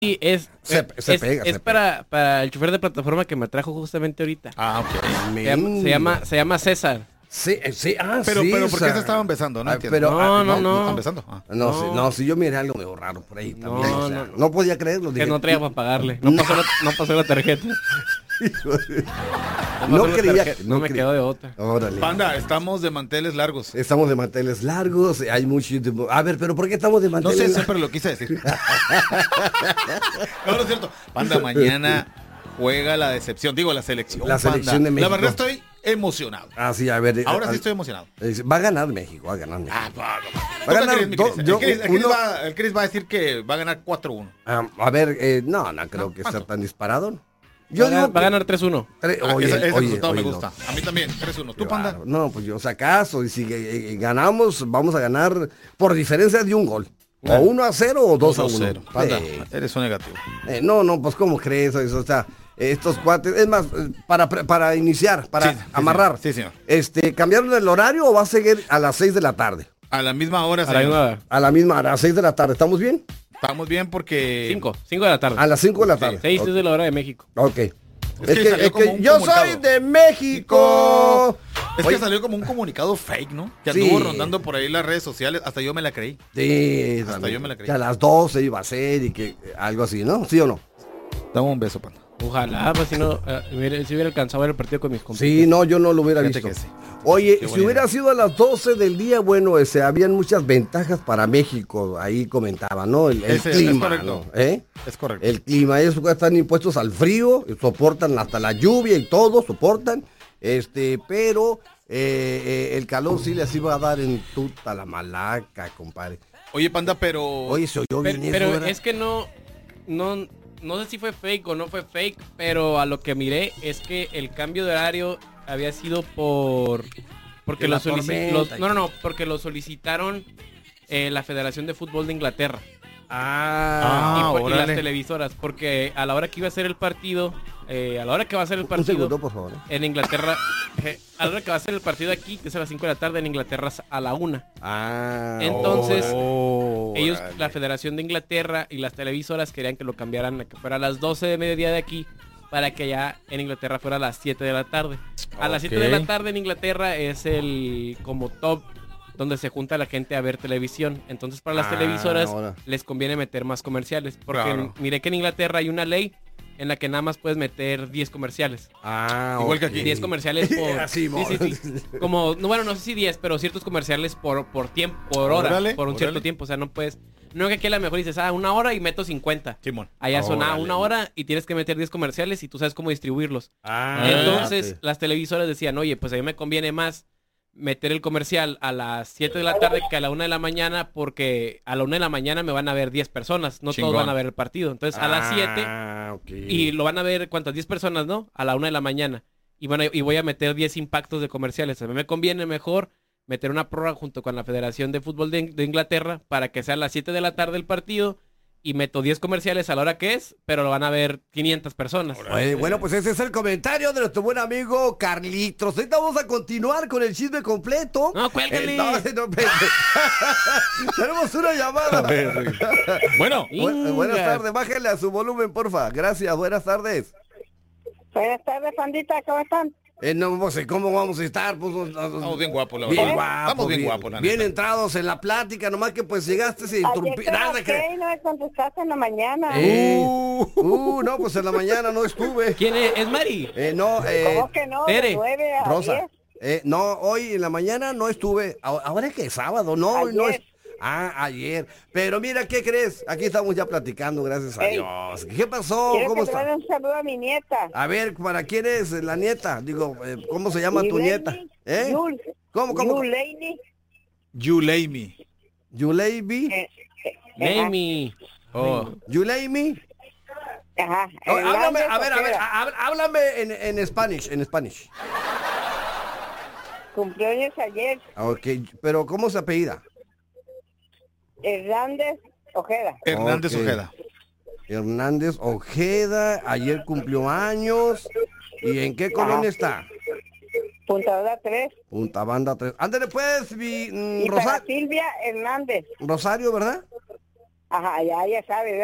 Se pega. Para el chofer de plataforma que me trajo justamente ahorita. Ah, ok. Se llama César. Sí, Pero ¿por qué César. se estaban besando? No entiendo. Pero, no. ¿Están besando? Ah. No, si yo miré algo medio raro por ahí también. No podía creerlo. Que no traía para pagarle. No pasó la tarjeta. No creía. No me quedó de otra. Órale. Panda, estamos de manteles largos. Estamos de manteles largos, hay mucho... A ver, pero ¿por qué estamos de No manteles sé, largos? siempre lo quise decir. No es cierto. Panda, mañana juega la decepción, digo la selección. La selección de México. La verdad estoy emocionado. Ah, sí, a ver. Ahora sí estoy emocionado. Va a ganar México, va a ganar México. Va a ganar El Chris va a decir que va a ganar 4-1. A ver, no creo que sea tan disparado. Va a ganar 3-1. Ese resultado me gusta. A mí también, 3-1. ¿Tú, Panda? No, pues yo, si acaso, y si ganamos, vamos a ganar por diferencia de un gol. O 1-0 o 2-1. Panda, eres un negativo. No, pues ¿cómo crees eso? O sea, estos cuates, es más, para iniciar, amarrar. Sí, señor. ¿Cambiaron el horario o va a seguir a las 6 de la tarde? A la misma hora, señor. A la misma hora, a las 6 de la tarde. ¿Estamos bien? Estamos bien porque... 5 de la tarde. A las 5 de la tarde. 6 es de la hora de México. Ok. Es que yo soy de México. Es que salió como un comunicado fake, ¿no? Que anduvo rondando por ahí las redes sociales. Hasta yo me la creí. Sí, hasta yo me la creí. Que a las 12 iba a ser y que algo así, ¿no? ¿Sí o no? Dame un beso, Panda. Ojalá, pues si no, si hubiera alcanzado a ver el partido con mis compañeros. Sí, no, yo no lo hubiera visto. Sí. Oye, si hubiera sido a las 12 del día, bueno, habían muchas ventajas para México, ahí comentaba, ¿no? El clima, es correcto. ¿no? Es correcto. El clima, ellos están impuestos al frío, soportan hasta la lluvia y todo, soportan, pero el calor sí les iba a dar en tuta la malaca, compadre. Oye, Panda, pero... Oye, se oyó bien eso, pero ¿verdad? es que no sé si fue fake o no fue fake, pero a lo que miré es que el cambio de horario había sido porque lo solicitaron la Federación de Fútbol de Inglaterra. Y las televisoras, porque a la hora que iba a ser el partido, Un segundo, por favor. en Inglaterra, a la hora que va a ser el partido aquí, que es a las 5 de la tarde, en Inglaterra es a la 1. Entonces, ellos, la Federación de Inglaterra y las televisoras querían que lo cambiaran a que fuera a las 12 de mediodía de aquí, para que allá en Inglaterra fuera a las 7 de la tarde. A las 7 de la tarde en Inglaterra es el como top donde se junta la gente a ver televisión. Entonces para las televisoras les conviene meter más comerciales. Porque miré que en Inglaterra hay una ley en la que nada más puedes meter 10 comerciales. Igual que aquí. 10 comerciales por... sí. Como, no sé si 10, pero ciertos comerciales por tiempo, por hora, por un cierto tiempo. O sea, no puedes... No que aquí a lo mejor dices, 1 hora y meto 50. Simón. Allá son 1 hora y tienes que meter 10 comerciales y tú sabes cómo distribuirlos. Entonces, las televisoras decían, oye, pues a mí me conviene más meter el comercial a las 7 de la tarde que a la 1 de la mañana, porque a la 1 de la mañana me van a ver 10 personas, no todos van a ver el partido. Entonces a las 7 y lo van a ver, ¿cuántas? 10 personas, ¿no? A la 1 de la mañana. Y bueno, y voy a meter 10 impactos de comerciales. A mí me conviene mejor meter una prórroga junto con la Federación de Fútbol de Inglaterra para que sea a las 7 de la tarde el partido. Y meto 10 comerciales a la hora que es, pero lo van a ver 500 personas. Bueno, pues ese es el comentario de nuestro buen amigo Carlitos. Ahorita vamos a continuar con el chisme completo. No, cuélgale. Tenemos una llamada. Bueno. Buenas tardes, bájale a su volumen, porfa. Gracias, buenas tardes. Buenas tardes, Pandita, ¿cómo están? No sé cómo vamos a estar. Pues, estamos bien guapos, la verdad. Bien guapos. Estamos bien guapos, la Bien neta. entrados en la plática, nomás que pues llegaste sin interrumpir. No me contestaste en la mañana. No, pues en la mañana no estuve. ¿Quién es? ¿Es Mari? ¿Cómo que no? Tere. De 9 a Rosa. 10. No, hoy en la mañana no estuve. Ahora es que es sábado, no es. Ayer. Pero mira, ¿qué crees? Aquí estamos ya platicando, gracias a Dios. ¿Qué pasó? ¿Cómo está? Quiero un saludo a mi nieta. A ver, ¿para quién es la nieta? Digo, ¿cómo se llama tu nieta? ¿Cómo? Yuleimi. Yuleibi. Amy. Yuleimi. Ajá. Háblame, háblame en Spanish. Cumpleaños ayer. Ok, pero ¿cómo se apellida? Hernández Ojeda. Hernández Ojeda, ayer cumplió años. ¿Y en qué colonia está? Punta Banda 3. Punta Banda 3. Ándale pues, y para Silvia Hernández. Rosario, ¿verdad? Ajá, ya sabe, ¿verdad?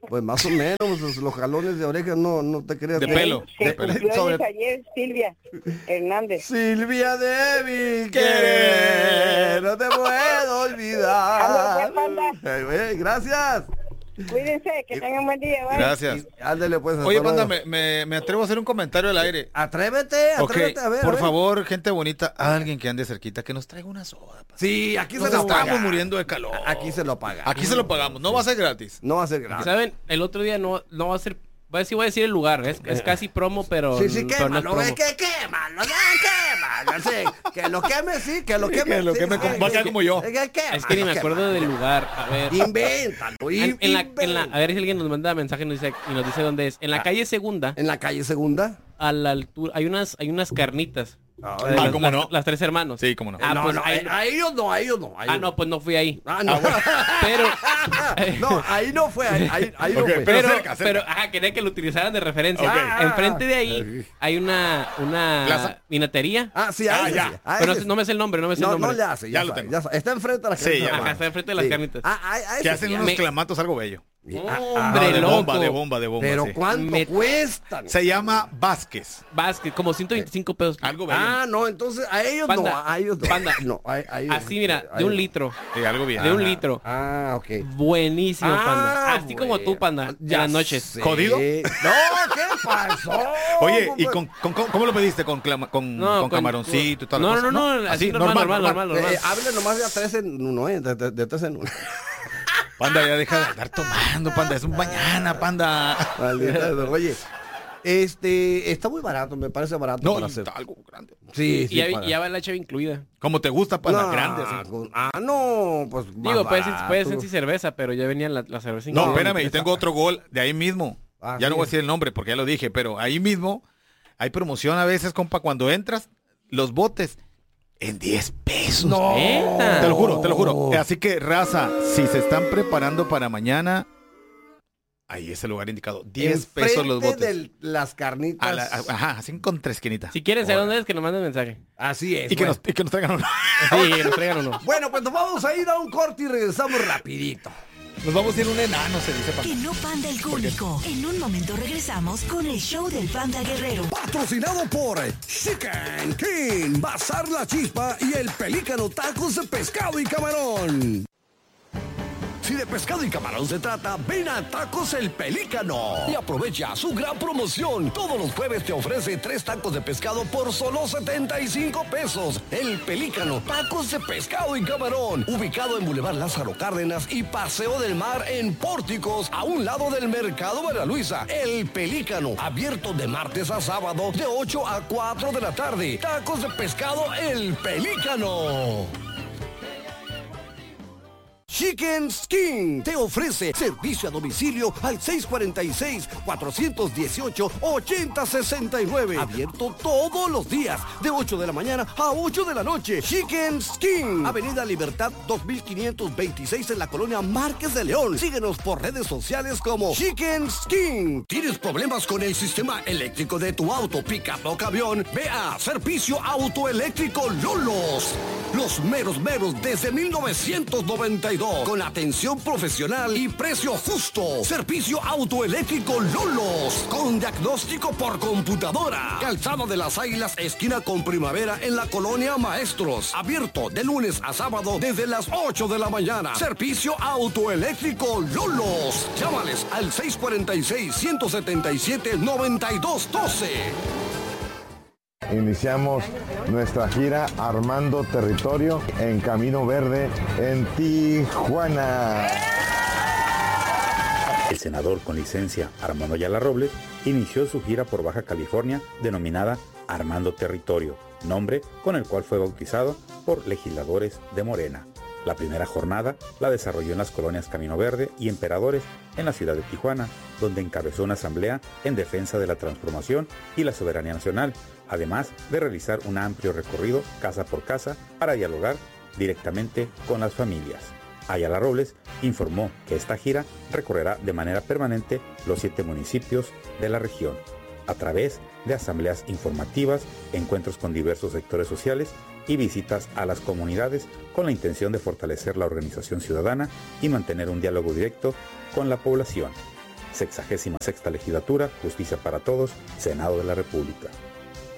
Pues más o menos, los jalones de orejas no te creas. De pelo. Se cumplió años ayer Silvia Hernández. Silvia de mi querer, no te puedo olvidar. Gracias. Cuídense, que tengan buen día. Bye. Gracias. Ándale, pues. Oye, Panda, me atrevo a hacer un comentario al aire. Atrévete, Okay, a ver. por favor, gente bonita, alguien que ande cerquita, que nos traiga una soda. Sí, aquí Nos se lo estamos paga. muriendo de calor. Aquí se lo paga. Aquí se lo pagamos, no va a ser gratis. No va a ser gratis. ¿Saben? El otro día no va a ser... Voy a decir el lugar, es casi promo, pero... Sí, pero no es quémalo, promo. es que quémalo, sí, que lo queme, sí, que lo queme. Que lo queme va a quedar como yo. Es que ni me acuerdo del lugar. A ver. Invéntalo. A ver si alguien nos manda mensaje y nos dice dónde es. En la calle Segunda, En la calle Segunda. a la altura, hay unas carnitas. ¿cómo no? Las 3 hermanos. Sí, cómo no. Ah, no, pues no, ahí- a ellos no. no, pues no fui ahí. No. Pero... No, ahí no fue, ahí no Ok, fue. pero cerca. Pero, quería que lo utilizaran de referencia. Ok. Enfrente de ahí hay una Plaza. vinatería. Sí, Ah, ahí ya. sí. Pero no me sé el nombre, No le hace, Ya ya lo sabe, tengo. ya sabe. Está enfrente de la Sí, carnita. ya. Ajá, está enfrente de las carnitas. Que hacen unos clamatos algo bello. Hombre, de loco. bomba, Pero sí. ¿cuánto cuestan? Se llama Vázquez. Vázquez, como 125 pesos. Algo bello. No, entonces a ellos Panda, no, a ellos no. Panda. No, Así, mira, a de un ellos. litro. Sí, algo bien. De un litro. Ok. Buenísimo, Panda. Así bueno. como tú, Panda. Ya En las noches. sé. ¿Jodido? No, ¿qué pasó? Oye, ¿y cómo lo pediste? ¿Con camaroncito y toda la cosa? No, así normal. Hable nomás de a 3 en 1, de 3 en 1. Panda, ya deja de estar tomando, Panda. Es un mañana, Panda. Oye, está muy barato, me parece barato No, para y hacer. está algo grande. Sí, Y ya va la cheve incluida. Como te gusta, Panda, grande. Así. No, pues más Digo, puede barato. ser sí cerveza, pero ya venía la cerveza No, incluida. espérame, y tengo otro gol de ahí mismo. Ya sí. no voy a decir el nombre porque ya lo dije, pero ahí mismo hay promoción a veces, compa, cuando entras, los botes en 10 pesos. No. ¿Neta? Te lo juro. Así que, raza, si se están preparando para mañana, ahí es el lugar indicado. 10 pesos los botes. De las carnitas. Ajá, así con 3 esquinitas. Si quieren saber dónde es, que nos manden mensaje. Así es. Y que, bueno. nos traigan uno. Sí, que nos traigan uno. Bueno, pues nos vamos a ir a un corte y regresamos rapidito. Nos vamos a ir un enano, se dice, Panda. Que no Panda el cómico. En un momento regresamos con el show del Panda Guerrero. Patrocinado por Chicken King, Bazar La Chispa y el Pelícano Tacos de Pescado y Camarón. Si de pescado y camarón se trata, ven a Tacos El Pelícano y aprovecha su gran promoción. Todos los jueves te ofrece 3 tacos de pescado por solo 75 pesos. El Pelícano, tacos de pescado y camarón, ubicado en Boulevard Lázaro Cárdenas y Paseo del Mar en Pórticos, a un lado del Mercado María Luisa. El Pelícano, abierto de martes a sábado de 8 a 4 de la tarde. Tacos de pescado El Pelícano. Chicken Skin te ofrece servicio a domicilio al 646-418-8069. Abierto todos los días, de 8 de la mañana a 8 de la noche. Chicken Skin, Avenida Libertad 2526 en la colonia Márquez de León. Síguenos por redes sociales como Chicken Skin. ¿Tienes problemas con el sistema eléctrico de tu auto, pickup o camión? Ve a Servicio Autoeléctrico Lolos. Los meros desde 1992. Con atención profesional y precio justo. Servicio Autoeléctrico Lolos. Con diagnóstico por computadora. Calzada de las Águilas, esquina con Primavera en la colonia Maestros. Abierto de lunes a sábado desde las 8 de la mañana. Servicio Autoeléctrico Lolos. Llámales al 646-177-9212. Iniciamos nuestra gira Armando Territorio en Camino Verde en Tijuana. El senador con licencia Armando Ayala Robles inició su gira por Baja California denominada Armando Territorio, nombre con el cual fue bautizado por legisladores de Morena. La primera jornada la desarrolló en las colonias Camino Verde y Emperadores en la ciudad de Tijuana, donde encabezó una asamblea en defensa de la transformación y la soberanía nacional, además de realizar un amplio recorrido casa por casa para dialogar directamente con las familias. Ayala Robles informó que esta gira recorrerá de manera permanente los 7 municipios de la región, a través de asambleas informativas, encuentros con diversos sectores sociales y visitas a las comunidades con la intención de fortalecer la organización ciudadana y mantener un diálogo directo con la población. 66ª legislatura, Justicia para Todos, Senado de la República.